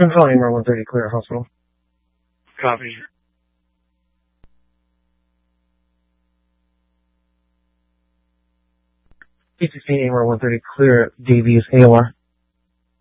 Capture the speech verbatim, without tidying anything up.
I'm calling AMR one thirty, clear hospital. Copy. eight sixteen AMR one thirty, clear Davies A O R.